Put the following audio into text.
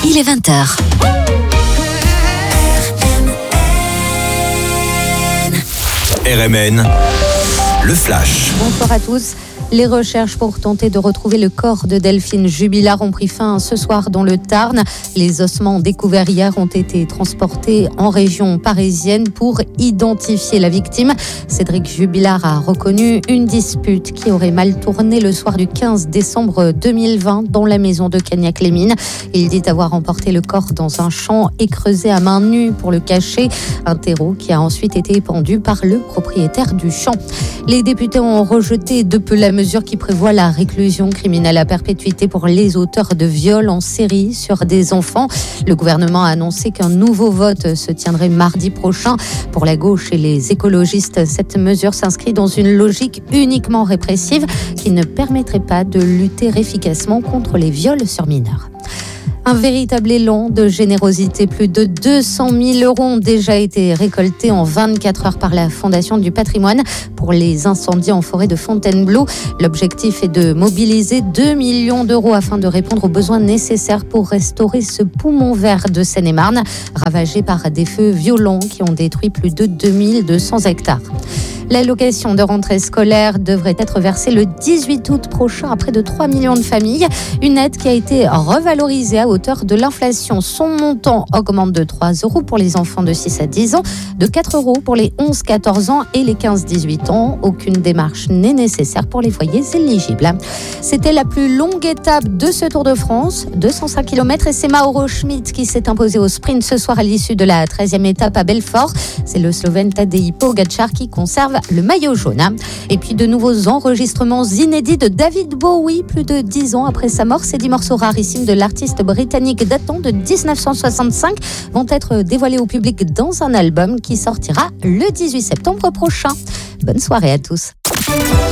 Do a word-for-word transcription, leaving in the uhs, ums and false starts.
il est vingt heures. R M N, le flash. Bonsoir à tous. Les recherches pour tenter de retrouver le corps de Delphine Jubilard ont pris fin ce soir dans le Tarn. Les ossements découverts hier ont été transportés en région parisienne pour identifier la victime. Cédric Jubilard a reconnu une dispute qui aurait mal tourné le soir du quinze décembre deux mille vingt dans la maison de Cagnac-les-Mines. Il dit avoir emporté le corps dans un champ et creusé à main nue pour le cacher. Un terreau qui a ensuite été épandu par le propriétaire du champ. Les députés ont rejeté de peu la mesure qui prévoit la réclusion criminelle à perpétuité pour les auteurs de viols en série sur des enfants. Le gouvernement a annoncé qu'un nouveau vote se tiendrait mardi prochain. Pour la gauche et les écologistes, cette mesure s'inscrit dans une logique uniquement répressive qui ne permettrait pas de lutter efficacement contre les viols sur mineurs. Un véritable élan de générosité. Plus de deux cent mille euros ont déjà été récoltés en vingt-quatre heures par la Fondation du patrimoine pour les incendies en forêt de Fontainebleau. L'objectif est de mobiliser deux millions d'euros afin de répondre aux besoins nécessaires pour restaurer ce poumon vert de Seine-et-Marne, ravagé par des feux violents qui ont détruit plus de deux mille deux cents hectares. L'allocation de rentrée scolaire devrait être versée le dix-huit août prochain à près de trois millions de familles. Une aide qui a été revalorisée à hauteur de l'inflation. Son montant augmente de trois euros pour les enfants de six à dix ans, de quatre euros pour les onze à quatorze ans et les quinze à dix-huit ans. Aucune démarche n'est nécessaire pour les foyers éligibles. C'était la plus longue étape de ce Tour de France, deux cent cinq kilomètres, et c'est Mauro Schmid qui s'est imposé au sprint ce soir à l'issue de la treizième étape à Belfort. C'est le Slovène Tadej Pogačar qui conserve le maillot jaune. Et puis de nouveaux enregistrements inédits de David Bowie, plus de dix ans après sa mort. Ces dix morceaux rarissimes de l'artiste britannique datant de dix-neuf cent soixante-cinq vont être dévoilés au public dans un album qui sortira le dix-huit septembre prochain. Bonne soirée à tous.